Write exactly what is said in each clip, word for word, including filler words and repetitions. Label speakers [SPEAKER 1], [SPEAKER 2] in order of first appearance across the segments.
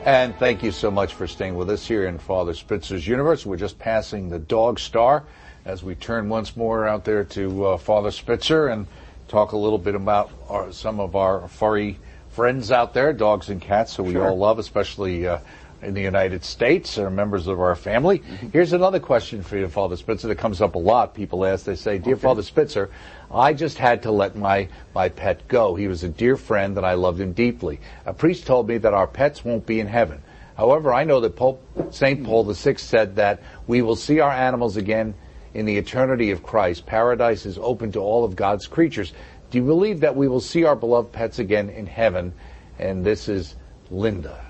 [SPEAKER 1] And thank you so much for staying with us here in Father Spitzer's universe. We're just passing the Dog Star as we turn once more out there to uh, Father Spitzer and talk a little bit about our, some of our furry friends out there, dogs and cats who we
[SPEAKER 2] Sure.
[SPEAKER 1] all love, especially uh, in the United States, are members of our family. Mm-hmm. Here's another question for you, Father Spitzer, that comes up a lot. People ask, they say, Dear okay. Father Spitzer, I just had to let my, my pet go. He was a dear friend and I loved him deeply. A priest told me that our pets won't be in heaven. However, I know that Pope Saint Paul the Sixth said that we will see our animals again in the eternity of Christ. Paradise is open to all of God's creatures. Do you believe that we will see our beloved pets again in heaven? And this is Linda.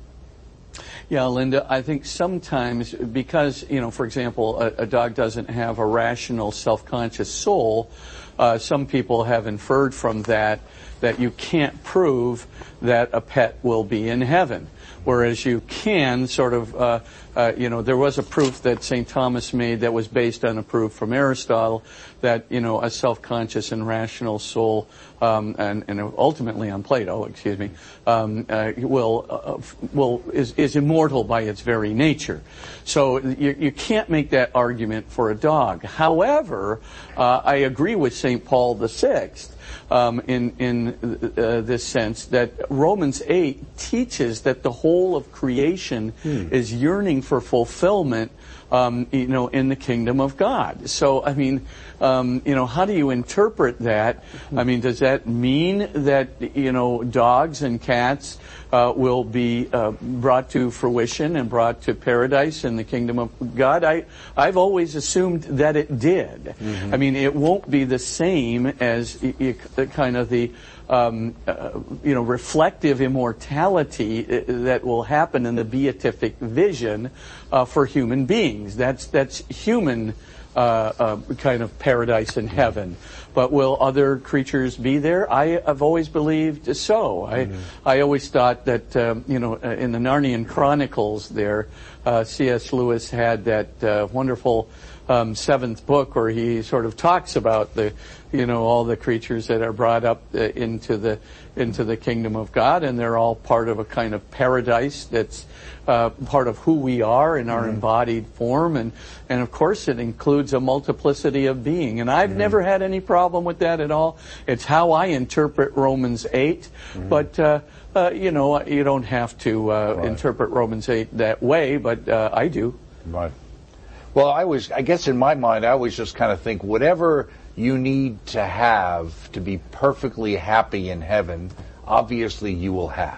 [SPEAKER 2] Yeah, Linda, I think sometimes because, you know, for example, a, a dog doesn't have a rational, self-conscious soul, uh, some people have inferred from that that you can't prove that a pet will be in heaven. Whereas you can sort of, uh, uh, you know, there was a proof that Saint Thomas made that was based on a proof from Aristotle that, you know, a self-conscious and rational soul, um, and, and ultimately on Plato, excuse me, um, uh, will, uh, will, is, is immortal by its very nature. So you, you can't make that argument for a dog. However, uh, I agree with Saint Paul the Sixth. Um, in in uh, this sense that Romans eight teaches that the whole of creation hmm. is yearning for fulfillment, um, you know, in the kingdom of God. So, I mean, um, you know, how do you interpret that? I mean, does that mean that, you know, dogs and cats uh, will be uh, brought to fruition and brought to paradise in the kingdom of God? I, I've always assumed that it did. Mm-hmm. I mean, it won't be the same as y- y- kind of the Um, uh, you know, reflective immortality that will happen in the beatific vision uh, for human beings. That's that's human uh, uh, kind of paradise in heaven. But will other creatures be there? I have always believed so. I mm-hmm. I always thought that um, you know, in the Narnian Chronicles, there uh, C S Lewis had that uh, wonderful Um, seventh book where he sort of talks about the, you know, all the creatures that are brought up uh, into the into the kingdom of God, and they're all part of a kind of paradise that's uh, part of who we are in our mm-hmm. embodied form, and and of course it includes a multiplicity of being. And I've mm-hmm. never had any problem with that at all. It's how I interpret Romans eight, mm-hmm. but. Uh, uh, you know, you don't have to uh, right. interpret Romans eight that way, but uh, I do.
[SPEAKER 1] Right. Well, I was, I guess in my mind, I always just kind of think whatever you need to have to be perfectly happy in heaven, obviously you will have.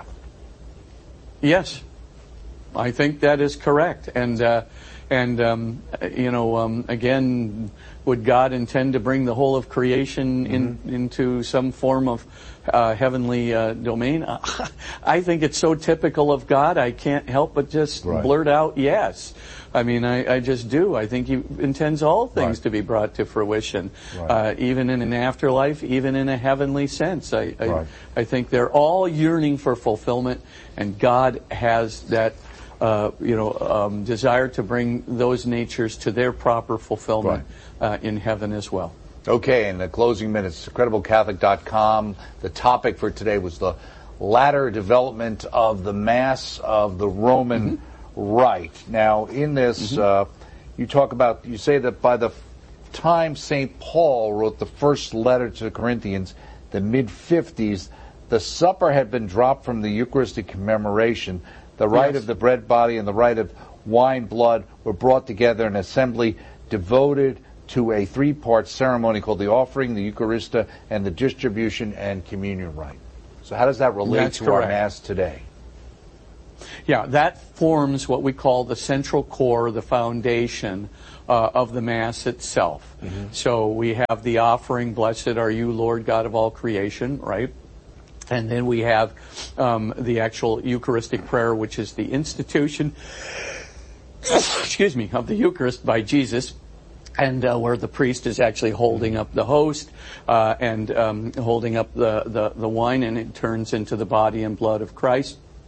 [SPEAKER 2] Yes, I think that is correct. And, uh, and um, you know, um, again, would God intend to bring the whole of creation in, mm-hmm. into some form of uh, heavenly uh, domain? I think it's so typical of God, I can't help but just right. blurt out yes. I mean, I, I just do. I think he intends all things right. to be brought to fruition, right. uh, even in an afterlife, even in a heavenly sense. I, I, right. I think they're all yearning for fulfillment, and God has that, uh, you know, um, desire to bring those natures to their proper fulfillment right. uh, in heaven as well.
[SPEAKER 1] Okay, in the closing minutes, credible catholic dot com. The topic for today was the latter development of the Mass of the Roman. Mm-hmm. Right. Now, in this, mm-hmm. uh, you talk about, you say that by the time Saint Paul wrote the first letter to the Corinthians, the mid fifties, the supper had been dropped from the Eucharistic commemoration. The rite yes. of the bread body and the rite of wine blood were brought together in an assembly devoted to a three-part ceremony called the offering, the Eucharista, and the distribution and communion rite. So how does that relate
[SPEAKER 2] That's
[SPEAKER 1] to
[SPEAKER 2] correct.
[SPEAKER 1] our Mass today?
[SPEAKER 2] Yeah, that forms what we call the central core, the foundation uh, of the Mass itself. Mm-hmm. So we have the offering, Blessed are you, Lord God of all creation, right? And then we have um, the actual Eucharistic prayer, which is the institution, excuse me, of the Eucharist by Jesus, and uh, where the priest is actually holding up the host uh, and um, holding up the, the, the wine, and it turns into the body and blood of Christ.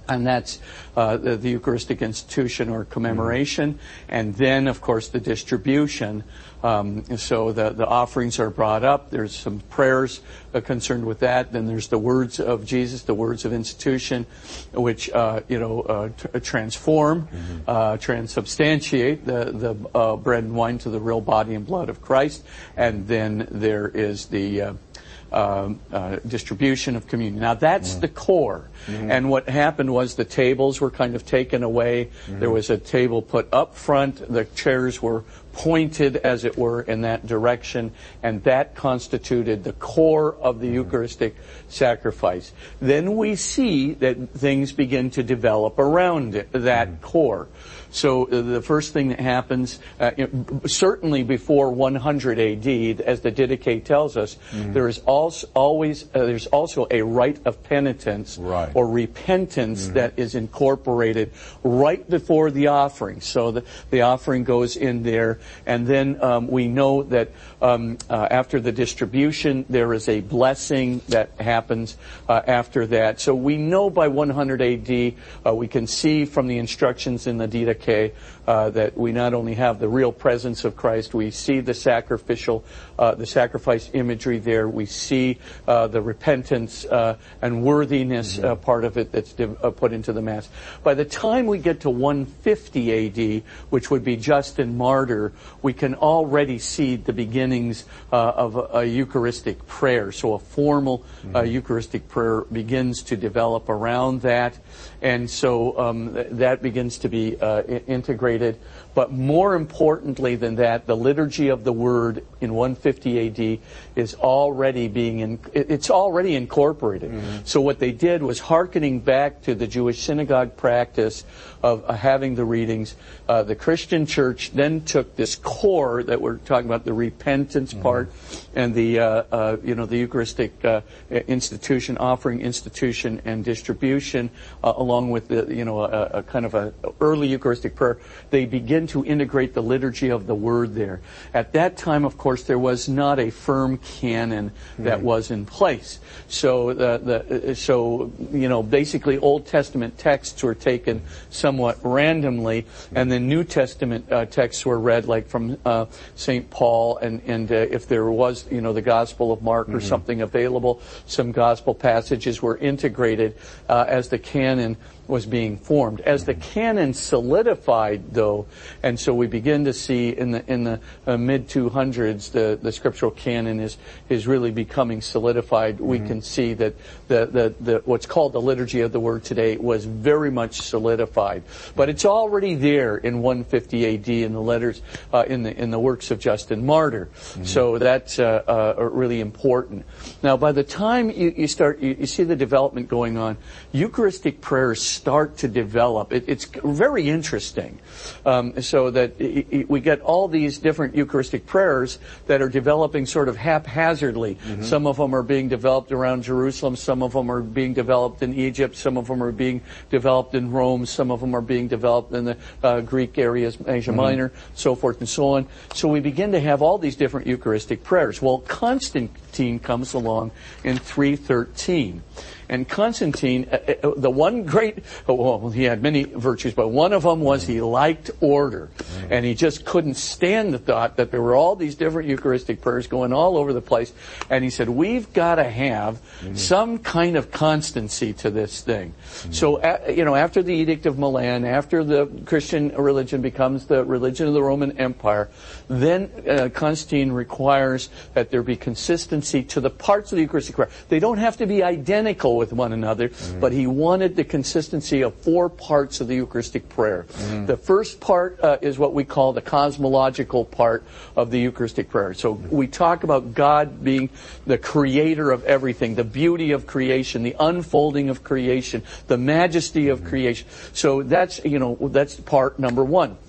[SPEAKER 2] And that's uh, the, the Eucharistic institution or commemoration, mm-hmm. and then, of course, the distribution. Um, so the, the offerings are brought up. There's some prayers uh, concerned with that. Then there's the words of Jesus, the words of institution, which uh, you know uh, t- transform, mm-hmm. uh, transubstantiate the the uh, bread and wine to the real body and blood of Christ. And then there is the uh, Uh, uh, distribution of communion. Now that's mm-hmm. the core. Mm-hmm. And what happened was the tables were kind of taken away. Mm-hmm. There was a table put up front. The chairs were pointed, as it were, in that direction, and that constituted the core of the mm-hmm. Eucharistic sacrifice. Then we see that things begin to develop around it, that mm-hmm. core. So uh, the first thing that happens, uh, certainly before one hundred A D, as the Didache tells us, mm-hmm. there is also always uh, there's also a rite of penitence
[SPEAKER 1] right.
[SPEAKER 2] or repentance mm-hmm. that is incorporated right before the offering. So the, the offering goes in there, and then um, we know that um, uh, after the distribution, there is a blessing that happens uh, after that. So we know by one hundred A D, uh, we can see from the instructions in the Didache Okay, uh, that we not only have the real presence of Christ, we see the sacrificial, uh, the sacrifice imagery there. We see uh, the repentance uh, and worthiness mm-hmm. uh, part of it that's div- uh, put into the Mass. By the time we get to one fifty A D, which would be Justin Martyr, we can already see the beginnings uh, of a, a Eucharistic prayer. So a formal mm-hmm. uh, Eucharistic prayer begins to develop around that, and so um, th- that begins to be uh, integrated. But more importantly than that, the liturgy of the Word in one fifty A D is already being in, it's already incorporated. Mm-hmm. So what they did was hearkening back to the Jewish synagogue practice of uh, having the readings. Uh, the Christian Church then took this core that we're talking about, the repentance mm-hmm. part, and the uh, uh, you know the Eucharistic uh, institution, offering institution, and distribution, uh, along with the you know a, a kind of a early Eucharistic prayer. They begin to integrate the liturgy of the Word there. At that time, of course, there was not a firm canon that mm-hmm. was in place. So the, the so you know basically Old Testament texts were taken somewhat randomly, and then New Testament uh, texts were read, like from uh, Saint Paul, and and uh, if there was you know the Gospel of Mark mm-hmm. or something available, some Gospel passages were integrated uh, as the canon was being formed. As the canon solidified, though, and so we begin to see in the in the uh, mid two hundreds, the the scriptural canon is is really becoming solidified. Mm-hmm. We can see that the, the the what's called the liturgy of the Word today was very much solidified, but it's already there in one fifty A D in the letters uh, in the in the works of Justin Martyr. Mm-hmm. So that's uh, uh, really important. Now, by the time you, you start, you, you see the development going on, Eucharistic prayers start to develop. It, it's very interesting. Um, so that it, it, we get all these different Eucharistic prayers that are developing sort of haphazardly. Mm-hmm. Some of them are being developed around Jerusalem. Some of them are being developed in Egypt. Some of them are being developed in Rome. Some of them are being developed in the uh, Greek areas, Asia mm-hmm. Minor, so forth and so on. So we begin to have all these different Eucharistic prayers. Well, Constantine comes along in three thirteen. And Constantine, uh, the one great, well, he had many virtues, but one of them was he liked order. Mm-hmm. And he just couldn't stand the thought that there were all these different Eucharistic prayers going all over the place. And he said, we've got to have mm-hmm. some kind of constancy to this thing. Mm-hmm. So, uh, you know, after the Edict of Milan, after the Christian religion becomes the religion of the Roman Empire, then uh, Constantine requires that there be consistency to the parts of the Eucharistic prayer. They don't have to be identical with one another, mm-hmm. but he wanted the consistency of four parts of the Eucharistic prayer. Mm-hmm. The first part uh, is what we call the cosmological part of the Eucharistic prayer. So mm-hmm. we talk about God being the creator of everything, the beauty of creation, the unfolding of creation, the majesty of mm-hmm. creation. So that's, you know, that's part number one.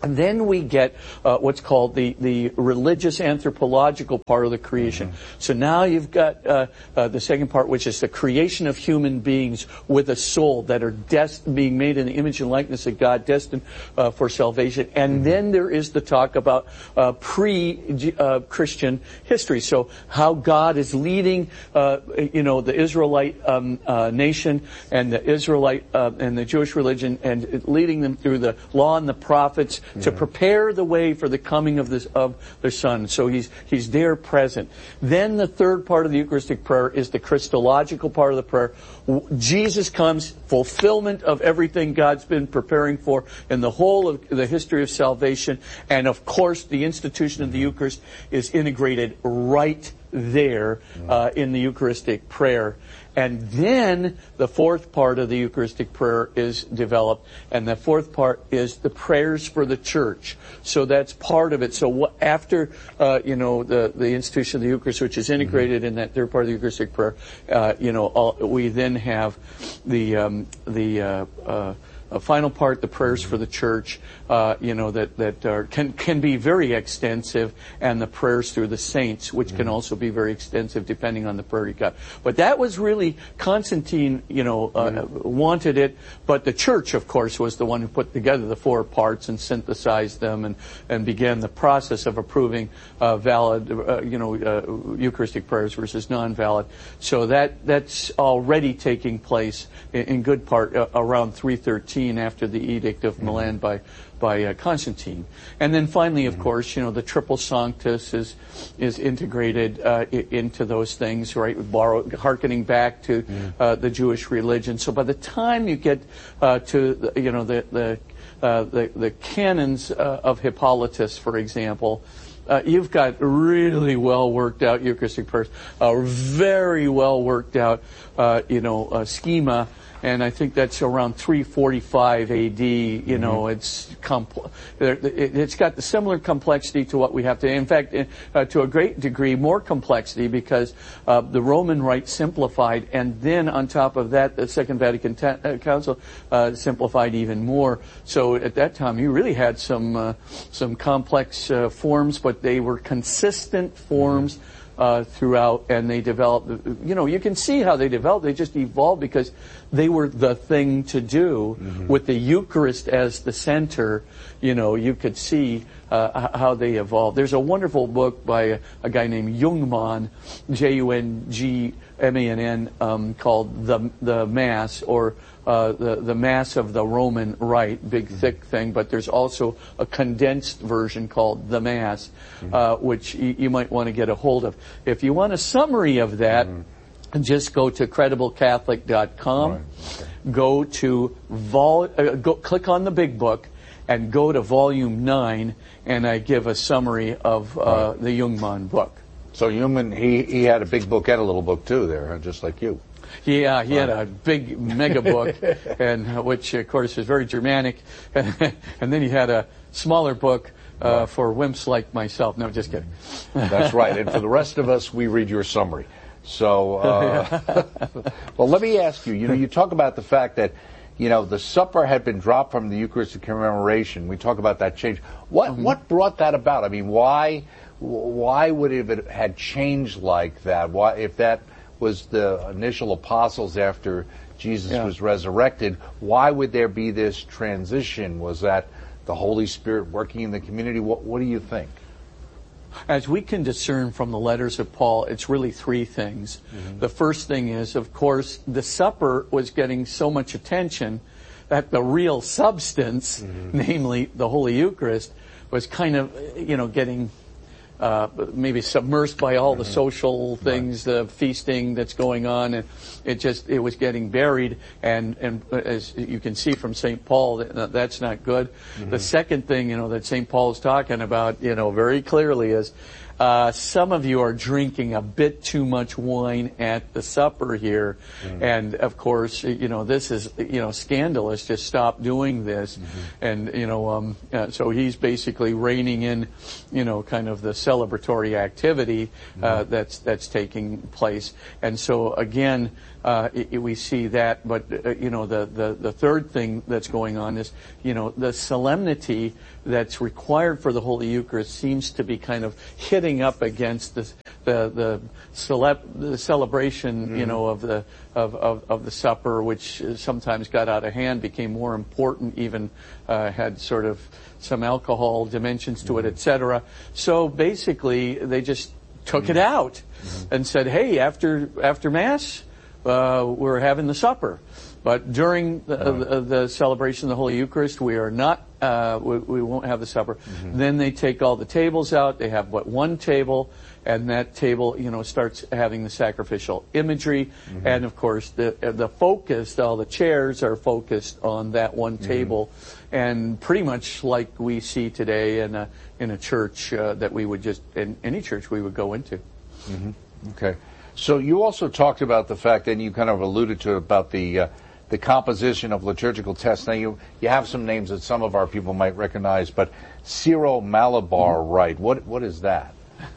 [SPEAKER 2] And then we get uh, what's called the, the religious anthropological part of the creation. Mm-hmm. So now you've got uh, uh, the second part, which is the creation of human beings with a soul that are des- being made in the image and likeness of God, destined uh, for salvation. And mm-hmm. then there is the talk about uh, pre-Christian uh, history. So how God is leading, uh, you know, the Israelite um, uh, nation and the Israelite uh, and the Jewish religion, and leading them through the law and the prophets, to prepare the way for the coming of this of the Son. So he's he's there present. Then the third part of the Eucharistic prayer is the Christological part of the prayer. Jesus comes, fulfillment of everything God's been preparing for in the whole of the history of salvation. And of course, the institution of the Eucharist is integrated right there uh, in the Eucharistic prayer. And then the fourth part of the Eucharistic prayer is developed, and the fourth part is the prayers for the church. So that's part of it. So what, after uh, you know the the institution of the Eucharist, which is integrated mm-hmm. in that third part of the Eucharistic prayer, uh, you know, all, we then have the um, the uh, uh, a final part, the prayers for the church, uh, you know, that, that are, can, can be very extensive, and the prayers through the saints, which mm-hmm. can also be very extensive depending on the prayer you got. But that was really, Constantine, you know, uh, mm-hmm. wanted it, but the church, of course, was the one who put together the four parts and synthesized them and, and began the process of approving uh, valid, uh, you know, uh, Eucharistic prayers versus non-valid. So that, that's already taking place in, in good part uh, around three thirteen. After the Edict of Milan by by uh, Constantine. And then finally, of course, you know, the Triple Sanctus is is integrated uh, I- into those things, right? Borrow, hearkening back to uh, the Jewish religion. So by the time you get uh, to the, you know the the uh, the, the canons uh, of Hippolytus, for example. Uh, you've got really well worked out Eucharistic prayers, a very well worked out, uh, you know, uh, schema. And I think that's around three forty-five A D. You know, mm-hmm. it's compl- it's got the similar complexity to what we have today. In fact, uh, to a great degree, more complexity, because uh, the Roman Rite simplified, and then on top of that, the Second Vatican Ta- uh, Council uh, simplified even more. So at that time, you really had some uh, some complex uh, forms, but they were consistent forms. Mm-hmm. Uh, throughout, and they developed, you know, you can see how they developed. They just evolved because they were the thing to do. Mm-hmm. With the Eucharist as the center, you know, you could see uh, how they evolved. There's a wonderful book by a, a guy named Jungmann, J U N G M A N N, um, called The the Mass, or Uh, the, the Mass of the Roman Rite, big thick thing, but there's also a condensed version called The Mass, uh, which y- you might want to get a hold of. If you want a summary of that, mm-hmm. just go to credible catholic dot com, right. Okay. Go to vol, uh, go, click on the big book, and go to volume nine, and I give a summary of uh, right. the Jungmann book.
[SPEAKER 1] So Jungmann, he, he had a big book and a little book too there, just like you.
[SPEAKER 2] Yeah, he had a big mega book, and uh, which of course is very Germanic, and then he had a smaller book uh, right. for wimps like myself. No, just kidding.
[SPEAKER 1] That's right. And for the rest of us, we read your summary. So, uh, well, let me ask you. You know, you talk about the fact that, you know, the supper had been dropped from the Eucharistic commemoration. We talk about that change. What mm-hmm. what brought that about? I mean, why why would it have had changed like that? Why, if that was the initial apostles after Jesus yeah. was resurrected, why would there be this transition? Was that the Holy Spirit working in the community? What, what do you think?
[SPEAKER 2] As we can discern from the letters of Paul, it's really three things. Mm-hmm. The first thing is, of course, the supper was getting so much attention that the real substance, mm-hmm. namely the Holy Eucharist, was kind of, you know, getting Uh, maybe submersed by all the social things, right. the feasting that's going on, and it just it was getting buried. And and as you can see from Saint Paul, that, that's not good. Mm-hmm. The second thing, you know, that Saint Paul is talking about, you know, very clearly is uh, some of you are drinking a bit too much wine at the supper here. Mm-hmm. And of course, you know, this is, you know, scandalous. Just stop doing this. Mm-hmm. And, you know, um, uh, so he's basically reining in, you know, kind of the celebratory activity, uh, mm-hmm. that's, that's taking place. And so again, Uh, it, we see that, but uh, you know, the, the the third thing that's going on is, you know, the solemnity that's required for the Holy Eucharist seems to be kind of hitting up against the the the, cele- the celebration, mm-hmm. you know, of the of, of of the supper, which sometimes got out of hand, became more important, even uh, had sort of some alcohol dimensions to mm-hmm. it, et cetera. So basically, they just took mm-hmm. it out mm-hmm. and said, "Hey, after after Mass, Uh, we're having the supper." But during the, uh, the, the celebration of the Holy Eucharist, we are not, uh, we, we won't have the supper. Mm-hmm. Then they take all the tables out. They have but one table, and that table, you know, starts having the sacrificial imagery. Mm-hmm. And of course, the the focus, all the chairs are focused on that one table, mm-hmm. and pretty much like we see today in a in a church uh, that we would just in any church we would go into.
[SPEAKER 1] Mm-hmm. Okay. So you also talked about the fact, and you kind of alluded to about the uh, the composition of liturgical texts. Now you you have some names that some of our people might recognize, but Syro-Malabar mm-hmm. Rite, what what is that?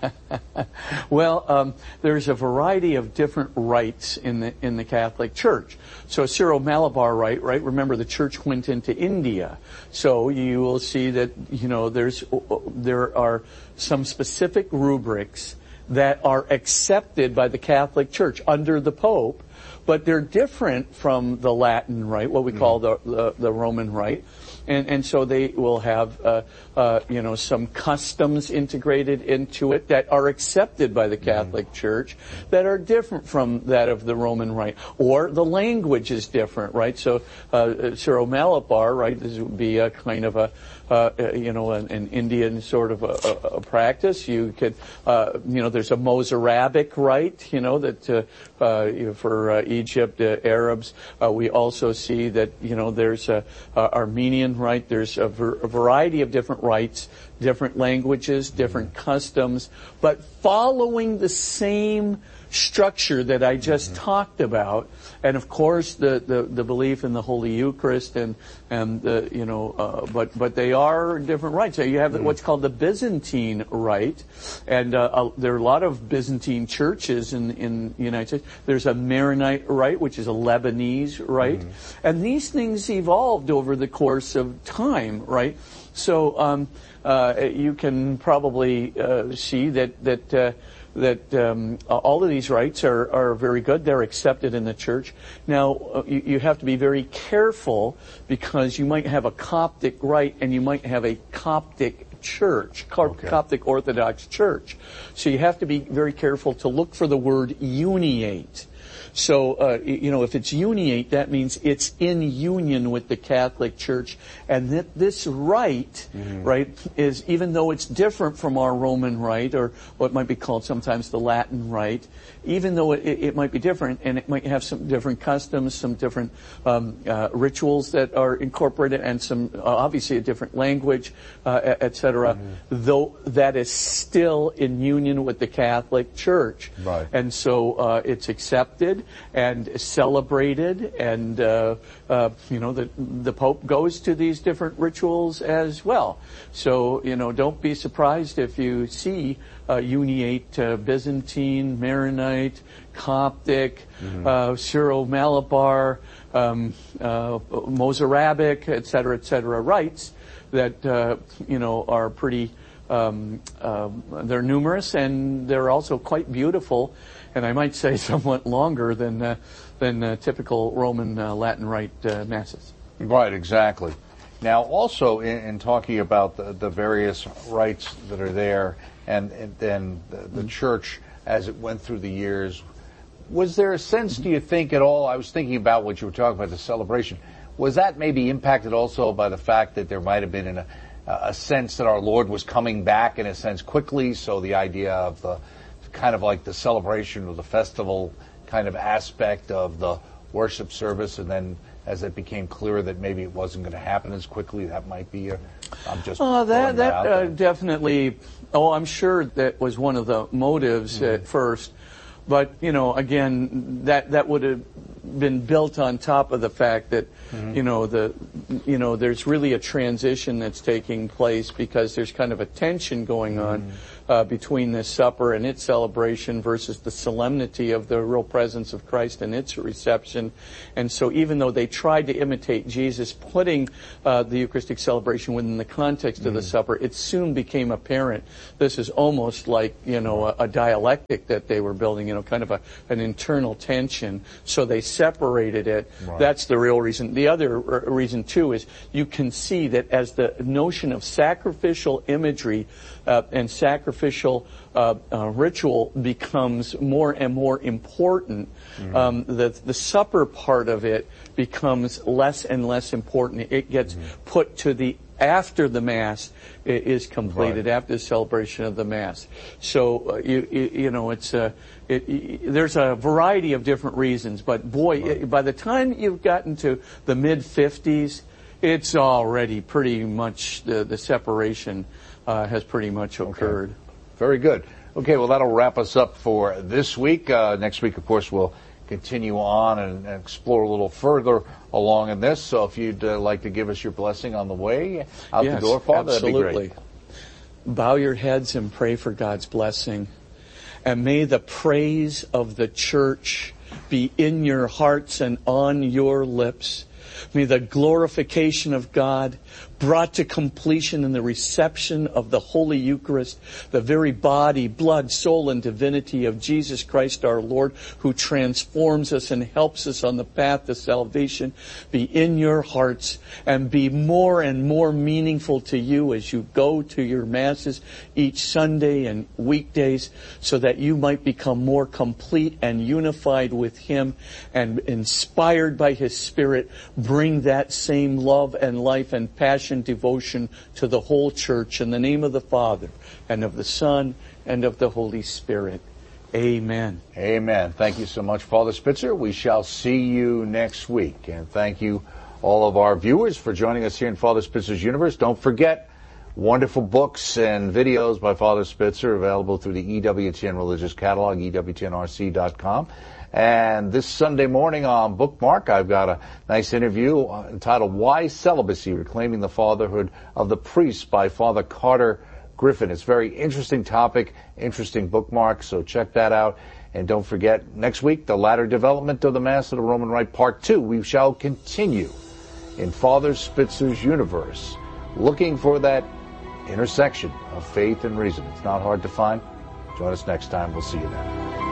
[SPEAKER 2] Well, um, there's a variety of different rites in the in the Catholic Church. So Syro-Malabar Rite, right? Remember, the Church went into India, so you will see that, you know, there's there are some specific rubrics that are accepted by the Catholic Church under the Pope, but they're different from the Latin Rite, what we mm. call the, the the Roman Rite, and and so they will have uh, uh, you know, some customs integrated into it that are accepted by the Catholic mm. Church that are different from that of the Roman Rite, or the language is different, right? So uh, Syro-Malabar, right, this would be a kind of a Uh, you know, an, an Indian sort of a, a, a practice. You could, uh, you know, there's a Mozarabic rite, you know, that uh, uh, you know, for uh, Egypt, uh, Arabs. Uh, we also see that, you know, there's a, a Armenian rite. There's a, ver- a variety of different rites, different languages, different mm-hmm. customs, but following the same structure that I just mm-hmm. talked about, and of course the, the, the belief in the Holy Eucharist, and and the, you know, uh, but but they are different rites. So you have mm-hmm. what's called the Byzantine Rite, and uh, uh, there are a lot of Byzantine churches in in the United States. There's a Maronite Rite, which is a Lebanese rite, mm-hmm. and these things evolved over the course of time, right? So um, uh, you can probably uh, see that that. Uh, that um, all of these rites are, are very good. They're accepted in the church. Now, uh, you, you have to be very careful, because you might have a Coptic rite and you might have a Coptic church, okay. Coptic Orthodox church. So you have to be very careful to look for the word uniate. So, uh, you know, if it's uniate, that means it's in union with the Catholic Church. And that this rite, mm-hmm. right, is, even though it's different from our Roman rite, or what might be called sometimes the Latin rite, even though it, it might be different, and it might have some different customs, some different um, uh, rituals that are incorporated, and some, uh, obviously, a different language, uh, et cetera, mm-hmm. though that is still in union with the Catholic Church.
[SPEAKER 1] Right.
[SPEAKER 2] And so uh, it's accepted and celebrated, and uh, uh, you know, the the Pope goes to these different rituals as well. So, you know, don't be surprised if you see uh, uniate uh, Byzantine, Maronite, Coptic, mm-hmm. uh, Syro-Malabar, um, uh, Mozarabic, et cetera, et cetera, rites that uh, you know, are pretty. Um, uh, they're numerous, and they're also quite beautiful, and I might say somewhat longer than uh, than uh, typical Roman uh, Latin Rite uh, masses.
[SPEAKER 1] Right, exactly. Now, also in, in talking about the, the various rites that are there, and then the, the mm-hmm. church as it went through the years, was there a sense, mm-hmm. do you think at all? I was thinking about what you were talking about, the celebration. Was that maybe impacted also by the fact that there might have been an, a a sense that our Lord was coming back in a sense quickly, so the idea of the kind of like the celebration or the festival kind of aspect of the worship service, and then as it became clear that maybe it wasn't going to happen as quickly, that might be a I'm just
[SPEAKER 2] uh, that
[SPEAKER 1] that,
[SPEAKER 2] that uh, definitely. Oh, I'm sure that was one of the motives mm-hmm. at first, but you know, again, that that would have been built on top of the fact that mm-hmm. you know the you know there's really a transition that's taking place because there's kind of a tension going on. Mm-hmm. Uh, between this supper and its celebration versus the solemnity of the real presence of Christ and its reception. And so even though they tried to imitate Jesus, putting uh, the Eucharistic celebration within the context of mm. the supper, it soon became apparent this is almost like, you know, a, a dialectic that they were building, you know, kind of a, an internal tension. So they separated it. Right. That's the real reason. The other r- reason, too, is you can see that as the notion of sacrificial imagery uh, and sacrificial Official uh, uh, ritual becomes more and more important. Mm-hmm. Um, the the supper part of it becomes less and less important. It gets mm-hmm. put to the after the Mass is completed, right. after the celebration of the Mass. So uh, you, you you know it's uh, it, it, there's a variety of different reasons, but boy, right. it, by the time you've gotten to the mid fifties, it's already pretty much the the separation uh, has pretty much occurred.
[SPEAKER 1] Okay. Very good. Okay, well, that'll wrap us up for this week. Uh, next week, of course, we'll continue on and, and explore a little further along in this. So if you'd uh, like to give us your blessing on the way out
[SPEAKER 2] yes,
[SPEAKER 1] the door, Father,
[SPEAKER 2] absolutely.
[SPEAKER 1] that'd be great.
[SPEAKER 2] Bow your heads and pray for God's blessing. And may the praise of the church be in your hearts and on your lips. May the glorification of God brought to completion in the reception of the Holy Eucharist, the very body, blood, soul, and divinity of Jesus Christ our Lord, who transforms us and helps us on the path to salvation, be in your hearts and be more and more meaningful to you as you go to your Masses each Sunday and weekdays, so that you might become more complete and unified with Him, and inspired by His Spirit, bring that same love and life and passion, devotion to the whole church, in the name of the Father and of the Son and of the Holy Spirit. Amen.
[SPEAKER 1] Amen. Thank you so much, Father Spitzer. We shall see you next week. And thank you, all of our viewers, for joining us here in Father Spitzer's Universe. Don't forget, wonderful books and videos by Father Spitzer available through the E W T N Religious Catalog, E W T N R C dot com. And this Sunday morning on Bookmark, I've got a nice interview entitled Why Celibacy? Reclaiming the Fatherhood of the Priest by Father Carter Griffin. It's a very interesting topic, interesting bookmark, so check that out. And don't forget, next week, the latter development of the Mass of the Roman Rite, Part two. We shall continue in Father Spitzer's Universe, looking for that intersection of faith and reason. It's not hard to find. Join us next time. We'll see you then.